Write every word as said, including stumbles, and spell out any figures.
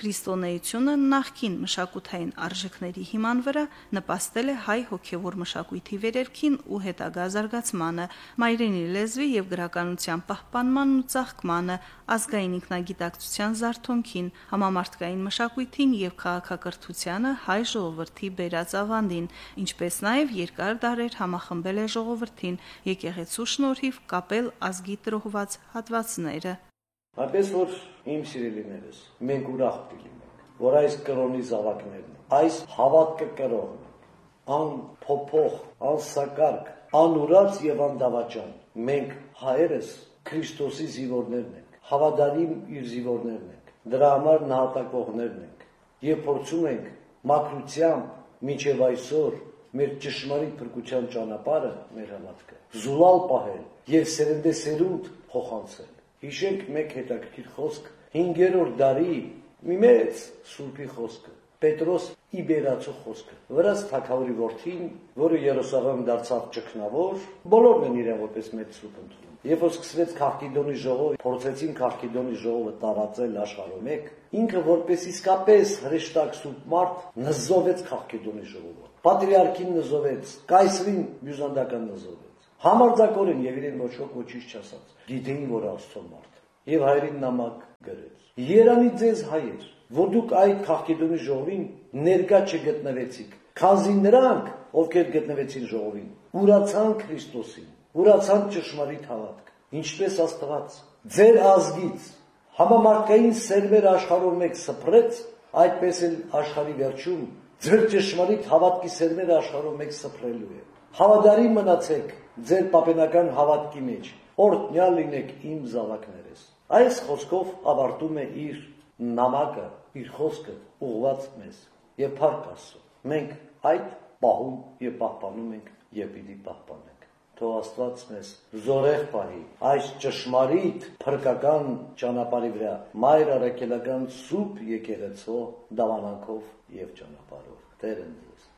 Քրիստոնեությունը նախկին մշակութային արժեքների հիման վրա նպաստել է հայ հոգևոր մշակույթի վերերքին ու հետագա զարգացմանը, մայրենի լեզվի եւ գրականության պահպանմանն ու ծաղկմանը, ազգային ինքնագիտակցության զարթոնքին, համամարտկային մշակույթին եւ քաղաքակրթությանը հայ ժողովրդի բերած ավանդին, ինչպես նաեւ երկար դարեր համախմբել է ժողովրդին եկեղեցու շնորհիվ կապել ազգի տրոհված հատվածները։ Այնպես որ իմ սիրելիներս, մենք ուրախ կլինենք, որ այս կրոնի զավակներն, այս հավատքը կրողն, անփոփոխ, անսակարկ, անուրաց եւ անդավաճան, մենք հայերս Քրիստոսի զինվորներն ենք, հավատարիմ իր զինվորներն ենք, դրա համար նահատակողներն ենք եւ փորձում ենք մաքրությամբ մինչեւ այսօր մեր ճշմարիտ փրկության ճանապարհը, մեր հավատքը զուլալ պահել եւ սերնդեսերունդ փոխանցել։ Հիշենք մեկ հետաքրքիր խոսք հինգերորդ դարի մի մեծ սուրբի խոսքը, Պետրոս Իբերացու խոսքը, վրաց թագավորի որդին, որը Երուսաղեմ դարձավ ճգնավոր, բոլորն են իրեն որպես մեծ սուրբ ընդունում։ Երբ որ սկսվեց Քաղքիդոնի ժողովը, փորձեցին Քաղքիդոնի ժողովը տարածել աշխարհում մեկ, ինքը որպես իսկապես հրեշտակ սուրբ մարդ նզովեց Քաղքիդոնի ժողովը։ Պատրիարքին նզովեց, կայսրին բյուզանդական նզովեց։ Համարձակորեն եւ իրեն ոչ ոք ոչինչ չասաց։ Գիտեին, որ Աստծո մարդ եւ հայրին նամակ գրեց։ Երանի ձեզ հայեր, որ դուք այդ Քաղքիդոնի ժողովին ներկա չգտնվեցիք, քանզի նրանք, ովքեր գտնվեցին ժողովին, ուրացան Քրիստոսին, ուրացան ճշմարիտ հավատք, ինչպես Աստված ձեր ազգից համամարտկային սերմեր աշխարհով մեկ սփռեց, այդպես էլ աշխարհի վերջում ձեր ճշմարիտ հավատքի սերմերը աշխարհով մեկ սփռելու է։ Հավատարիմ մնացեք ձեր պապենական հավատքի մեջ, օրհնյալ լինեք իմ զավակներս։ Այս խոսքով ավարտում է իր նամակը, իր խոսքը ուղղված մեզ եւ փառք Աստծո։ Մենք այդ պահում եւ պահպանում ենք եւ պիտի պահպանենք։ Թող Աստված մեզ զորեղ պահի այս ճշմարիտ փրկական ճանապարհի վրա, մայր առաքելական սուրբ եկեղեցու դավանանքով եւ ճանապարհով։ Տեր ընդ